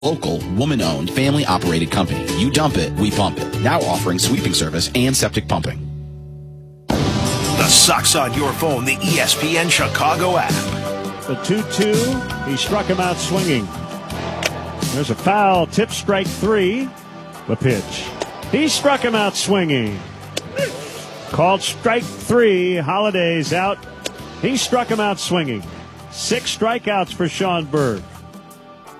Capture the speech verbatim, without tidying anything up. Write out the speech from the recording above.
Local, woman-owned, family-operated company. You dump it, we pump it. Now offering sweeping service and septic pumping. The Sox on your phone, the E S P N Chicago app. The two two, he struck him out swinging. There's a foul, tip strike three. The pitch. He struck him out swinging. Called strike three, Holiday's out. He struck him out swinging. Six strikeouts for Sean Berg.